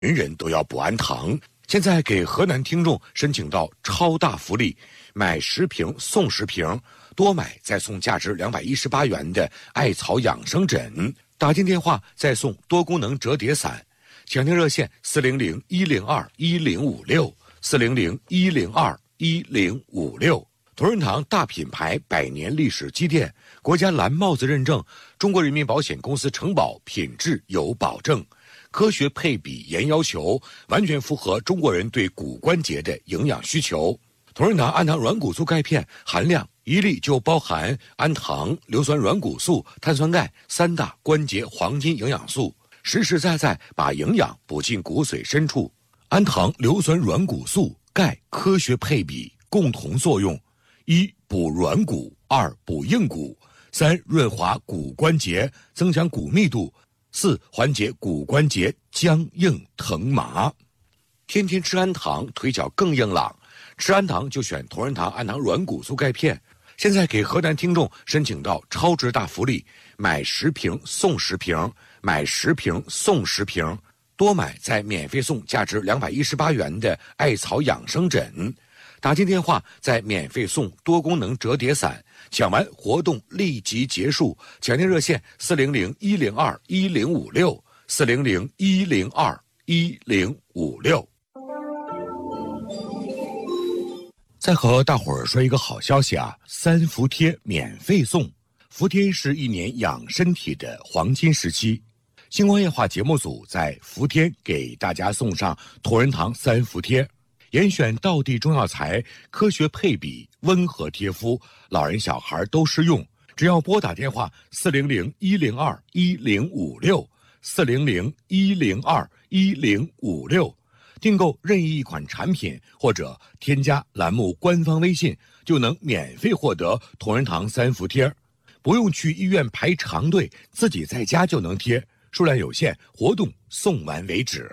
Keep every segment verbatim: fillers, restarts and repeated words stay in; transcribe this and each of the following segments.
人人都要补氨糖。现在给河南听众申请到超大福利，买十瓶送十瓶，多买再送价值两百一十八元的艾草养生枕，打进电话再送多功能折叠伞。抢听热线四零零一零二一零五六四零零一零二一零五六。同仁堂大品牌百年历史积淀，国家蓝帽子认证，中国人民保险公司承保，品质有保证。科学配比严要求，完全符合中国人对骨关节的营养需求。同仁堂氨糖软骨素钙片含量一粒就包含氨糖、硫酸软骨素、碳酸钙三大关节黄金营养素，实实在在把营养补进骨髓深处。氨糖、硫酸软骨素、钙科学配比，共同作用：一、补软骨；二、补硬骨；三、润滑骨关节，增强骨密度。四、缓解骨关节僵硬疼麻。天天吃氨糖，腿脚更硬朗。吃氨糖就选同仁堂氨糖软骨素钙片。现在给河南听众申请到超值大福利，买十瓶送十瓶，买十瓶送十瓶，多买再免费送价值两百一十八元的艾草养生枕。打进电话再免费送多功能折叠伞，抢完活动立即结束。抢听热线四零零一零二一零五六四零零一零二一零五六。再和大伙儿说一个好消息啊，三伏贴免费送。伏贴是一年养身体的黄金时期，星光夜话节目组在伏天给大家送上同仁堂三伏贴。严选道地中药材，科学配比，温和贴肤，老人小孩都适用。只要拨打电话四零零一零二一零五六四零零一零二一零五六，订购任意一款产品或者添加栏目官方微信，就能免费获得同仁堂三伏贴，不用去医院排长队，自己在家就能贴，数量有限，活动送完为止。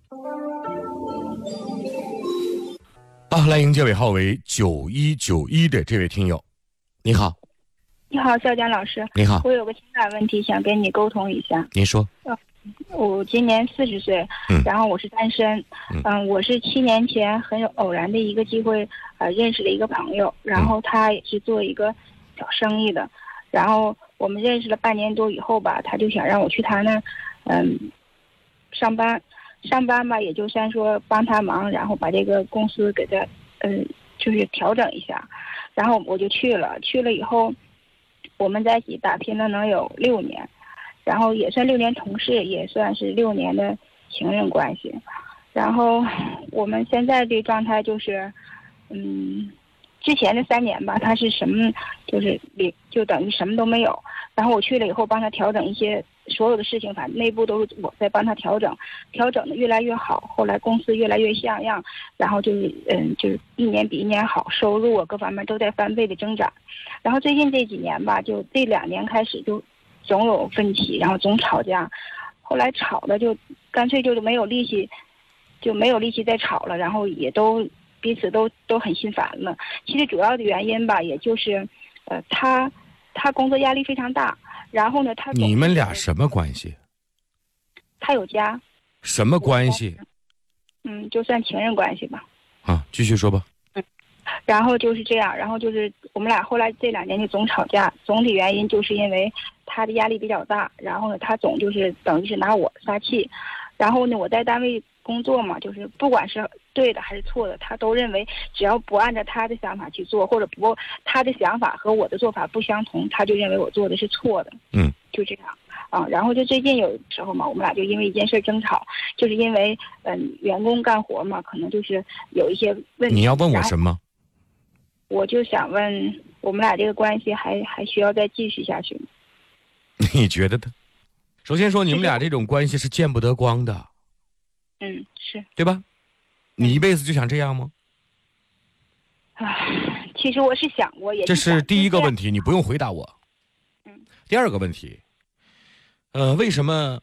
啊，来迎接尾号为九一九一的这位听友，你好。 你好，肖江老师。 你好， 我有个情感问题想跟你沟通一下。 您说。 我今年四十岁， 嗯， 然后我是单身，嗯、呃，我是七年前很有偶然的一个机会，呃，认识了一个朋友，然后他也是做一个小生意的，然后我们认识了半年多以后吧，他就想让我去他那，嗯，上班。上班吧，也就算说帮他忙，然后把这个公司给他，嗯、呃，就是调整一下，然后我就去了。去了以后，我们在一起打拼了能有六年，然后也算六年同事，也算是六年的情人关系。然后我们现在这状态就是，嗯，之前的三年吧，他是什么，就是零，就等于什么都没有。然后我去了以后，帮他调整一些。所有的事情，反正内部都是我在帮他调整，调整的越来越好。后来公司越来越像样，然后就是嗯，就是一年比一年好，收入啊各方面都在翻倍的增长。然后最近这几年吧，就这两年开始就总有分歧，然后总吵架。后来吵的就干脆就没有力气，就没有力气再吵了，然后也都彼此都都很心烦了。其实主要的原因吧，也就是呃，他他工作压力非常大。然后呢，他你们俩什么关系？ 他有家。 什么关系？ 嗯，就算情人关系吧。 啊，继续说吧。 嗯，然后就是这样，然后就是我们俩后来这两年就总吵架，总体原因就是因为他的压力比较大，然后呢，他总就是等于是拿我撒气，然后呢，我在单位工作嘛，就是不管是对的还是错的，他都认为只要不按照他的想法去做，或者不他的想法和我的做法不相同，他就认为我做的是错的。 嗯， 就这样啊。然后就最近有时候嘛，我们俩就因为一件事争吵，就是因为嗯员工干活嘛，可能就是有一些问题。 你要问我什么？ 我就想问，我们俩这个关系还还需要再继续下去吗？ 你觉得呢？首先说，你们俩这种关系是见不得光的。 嗯，是对吧？你一辈子就想这样吗？ 啊，其实我是想过，也这是第一个问题，你不用回答我。 嗯。 第二个问题，呃，为什么？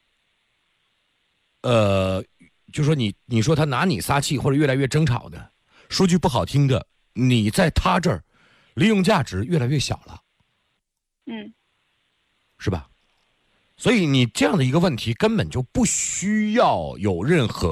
呃，就说你，你说他拿你撒气，或者越来越争吵的，说句不好听的，你在他这儿利用价值越来越小了。 嗯。 是吧？ 所以你这样的一个问题根本就不需要有任何